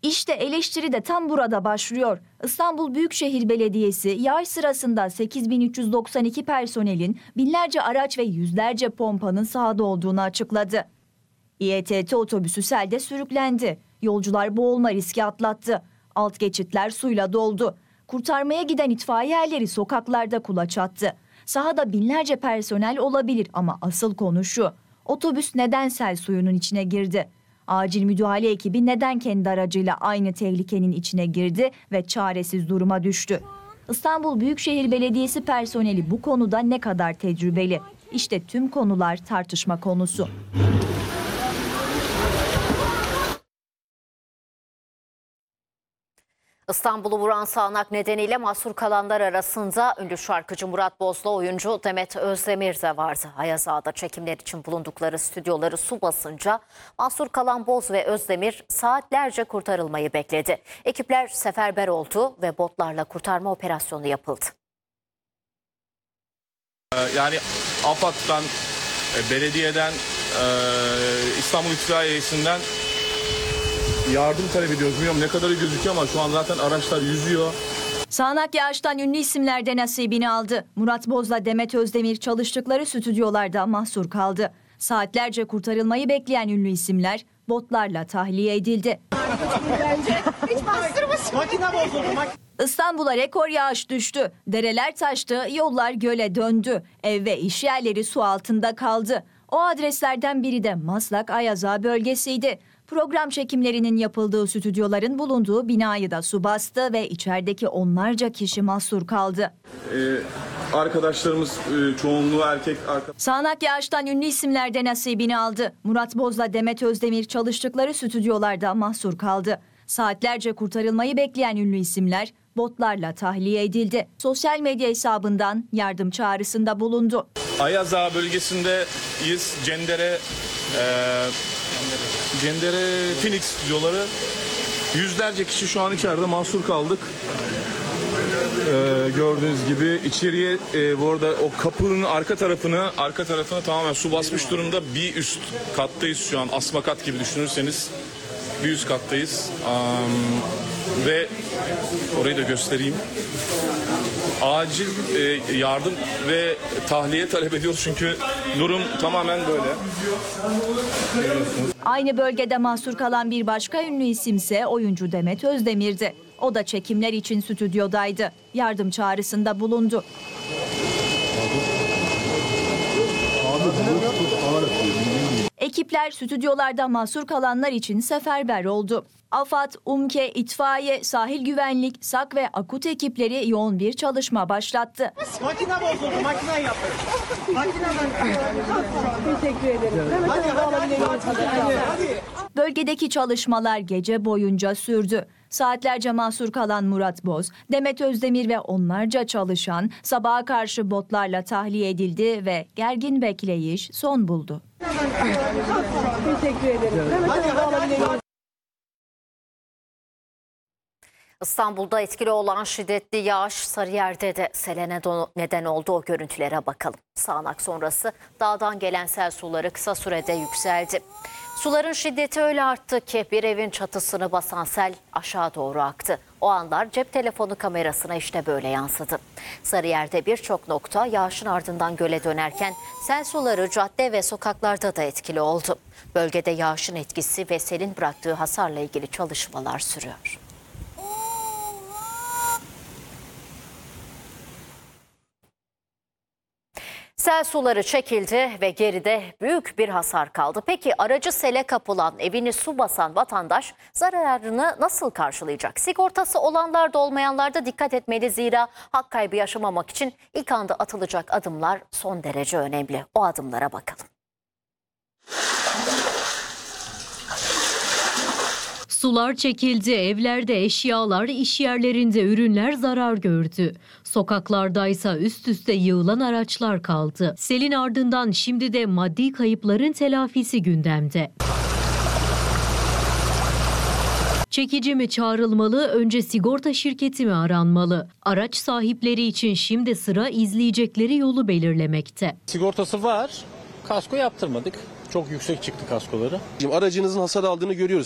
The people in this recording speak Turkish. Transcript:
İşte eleştiri de tam burada başlıyor. İstanbul Büyükşehir Belediyesi yağış sırasında 8.392 personelin binlerce araç ve yüzlerce pompanın sahada olduğunu açıkladı. İETT otobüsü selde sürüklendi. Yolcular boğulma riski atlattı. Alt geçitler suyla doldu. Kurtarmaya giden itfaiye erleri sokaklarda kulaç attı. Sahada binlerce personel olabilir ama asıl konu şu: otobüs neden sel suyunun içine girdi? Acil müdahale ekibi neden kendi aracıyla aynı tehlikenin içine girdi ve çaresiz duruma düştü? İstanbul Büyükşehir Belediyesi personeli bu konuda ne kadar tecrübeli? İşte tüm konular tartışma konusu. İstanbul'u vuran sağanak nedeniyle mahsur kalanlar arasında ünlü şarkıcı Murat Boz'la oyuncu Demet Özdemir de vardı. Ayaz Ağa'da çekimler için bulundukları stüdyoları su basınca mahsur kalan Boz ve Özdemir saatlerce kurtarılmayı bekledi. Ekipler seferber oldu ve botlarla kurtarma operasyonu yapıldı. Yani AFAD'dan, belediyeden, İstanbul İtfaiyesi'nden yardım talep ediyoruz. Bilmiyorum ne kadarı gözüküyor ama şu an zaten araçlar yüzüyor. Sağanak yağıştan ünlü isimler de nasibini aldı. Murat Boz'la Demet Özdemir çalıştıkları stüdyolarda mahsur kaldı. Saatlerce kurtarılmayı bekleyen ünlü isimler botlarla tahliye edildi. İstanbul'a rekor yağış düştü. Dereler taştı, yollar göle döndü. Ev ve iş yerleri su altında kaldı. O adreslerden biri de Maslak Ayaz Ağa bölgesiydi. Program çekimlerinin yapıldığı stüdyoların bulunduğu binayı da su bastı ve içerideki onlarca kişi mahsur kaldı. Arkadaşlarımız çoğunluğu erkek. Sağanak yağıştan ünlü isimler de nasibini aldı. Murat Boz'la Demet Özdemir çalıştıkları stüdyolarda mahsur kaldı. Saatlerce kurtarılmayı bekleyen ünlü isimler botlarla tahliye edildi. Sosyal medya hesabından yardım çağrısında bulundu. Ayaz Ağa bölgesindeyiz. Cendere Phoenix stüdyoları. Yüzlerce kişi şu an içeride mahsur kaldık. Gördüğünüz gibi içeriye bu arada o kapının arka tarafına tamamen su basmış durumda. Bir üst kattayız şu an. Asma kat gibi düşünürseniz bir üst kattayız. Ve orayı da göstereyim. Acil yardım ve tahliye talep ediyoruz çünkü durum tamamen böyle. Aynı bölgede mahsur kalan bir başka ünlü isimse oyuncu Demet Özdemir'di. O da çekimler için stüdyodaydı. Yardım çağrısında bulundu. Ekipler stüdyolarda mahsur kalanlar için seferber oldu. AFAD, UMKE, itfaiye, sahil güvenlik, SAK ve akut ekipleri yoğun bir çalışma başlattı. Makine bozuldu, makine yapın. Teşekkür ederim. Hadi. Bölgedeki çalışmalar gece boyunca sürdü. Saatlerce mahsur kalan Murat Boz, Demet Özdemir ve onlarca çalışan sabaha karşı botlarla tahliye edildi ve gergin bekleyiş son buldu. Teşekkür ederim. İstanbul'da etkili olan şiddetli yağış Sarıyer'de de sele neden oldu. O görüntülere bakalım. Sağanak sonrası dağdan gelen sel suları kısa sürede yükseldi. Suların şiddeti öyle arttı ki bir evin çatısını basan sel aşağı doğru aktı. O anlar cep telefonu kamerasına işte böyle yansıdı. Sarıyer'de birçok nokta yağışın ardından göle dönerken sel suları cadde ve sokaklarda da etkili oldu. Bölgede yağışın etkisi ve selin bıraktığı hasarla ilgili çalışmalar sürüyor. Sel suları çekildi ve geride büyük bir hasar kaldı. Peki aracı sele kapılan, evini su basan vatandaş zararını nasıl karşılayacak? Sigortası olanlar da olmayanlar da dikkat etmeli, zira hak kaybı yaşamamak için ilk anda atılacak adımlar son derece önemli. O adımlara bakalım. Sular çekildi, evlerde eşyalar, iş yerlerinde ürünler zarar gördü. Sokaklardaysa üst üste yığılan araçlar kaldı. Selin ardından şimdi de maddi kayıpların telafisi gündemde. Çekici mi çağrılmalı, önce sigorta şirketi mi aranmalı? Araç sahipleri için şimdi sıra izleyecekleri yolu belirlemekte. Sigortası var, kasko yaptırmadık. Çok yüksek çıktı kaskoları. Aracınızın hasar aldığını görüyoruz.